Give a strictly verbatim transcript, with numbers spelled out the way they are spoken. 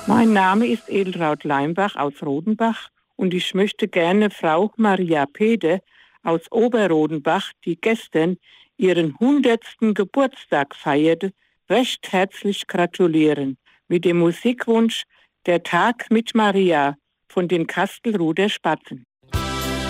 Mein Name ist Edeltraud Leimbach aus Rodenbach und ich möchte gerne Frau Maria Pede aus Oberrodenbach, die gestern ihren hundertsten Geburtstag feierte, recht herzlich gratulieren mit dem Musikwunsch Der Tag mit Maria von den Kastelruther Spatzen.